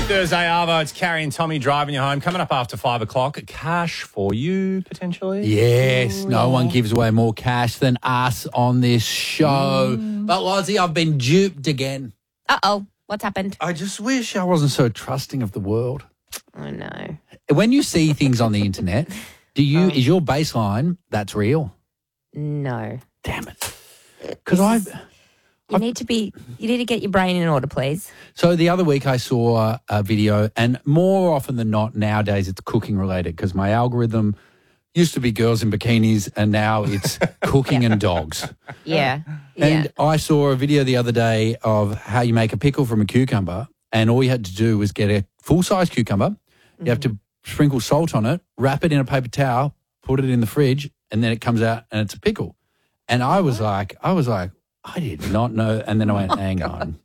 Thursday, Arvo. It's Carrie and Tommy driving you home. Coming up after 5 o'clock. Cash for you, potentially. Yes, no one gives away more cash than us on this show. But, Lozzie, I've been duped again. Uh-oh. What's happened? I just wish I wasn't so trusting of the world. Oh, no. When you see things on the internet, is your baseline that's real? No. Damn it. Because You need to get your brain in order, please. So the other week I saw a video, and more often than not nowadays it's cooking related because my algorithm used to be girls in bikinis and now it's cooking and dogs. Yeah. And I saw a video the other day of how you make a pickle from a cucumber, and all you had to do was get a full-size cucumber. You have to sprinkle salt on it, wrap it in a paper towel, put it in the fridge, and then it comes out and it's a pickle. And I was like, I did not know. And then I went, hang on.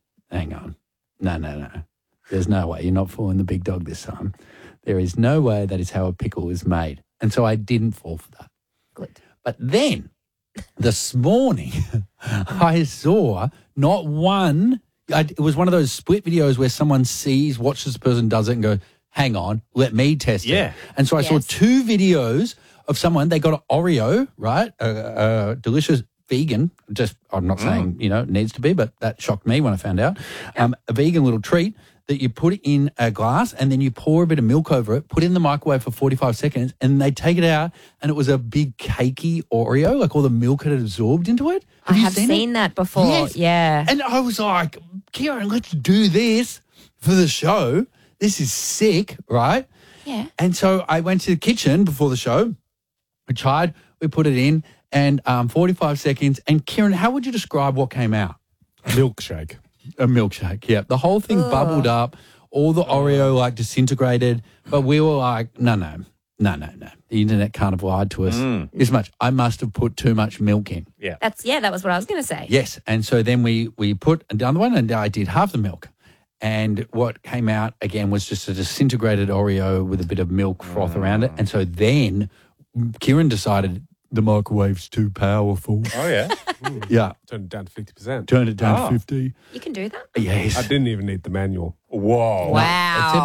No. There's no way. You're not fooling the big dog this time. There is no way that is how a pickle is made. And so I didn't fall for that. Good. But then this morning I saw not one. It was one of those split videos where someone watches the person does it and goes, hang on, let me test it. And so I saw two videos of someone, they got an Oreo, right? Delicious vegan, I'm not saying, it needs to be, but that shocked me when I found out. A vegan little treat that you put in a glass and then you pour a bit of milk over it, put it in the microwave for 45 seconds, and they take it out and it was a big cakey Oreo, like all the milk had absorbed into it. I have seen that before. Yes. Yeah. And I was like, Kieran, let's do this for the show. This is sick, right? Yeah. And so I went to the kitchen before the show. We tried, we put it in, and 45 seconds. And Kieran, how would you describe what came out? Milkshake. A milkshake, yeah. The whole thing bubbled up, all the Oreo disintegrated, but we were like, no. The internet can't have lied to us this much. I must have put too much milk in. Yeah. That was what I was going to say. Yes, and so then we put another one, and I did half the milk. And what came out, again, was just a disintegrated Oreo with a bit of milk froth around it. And so then Kieran decided the microwave's too powerful. Oh, yeah? Yeah. Turned it down to 50%. Turned it down to 50. You can do that? Yes. I didn't even need the manual. Whoa. Wow.